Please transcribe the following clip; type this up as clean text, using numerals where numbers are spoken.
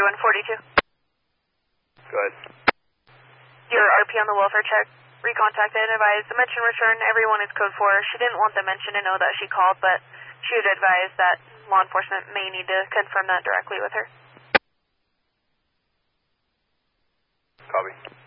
4142. Go ahead. Your RP on the welfare check. Recontacted and advised the mention return. Everyone is code 4. She didn't want the mention to know that she called, but she would advise that law enforcement may need to confirm that directly with her. Copy.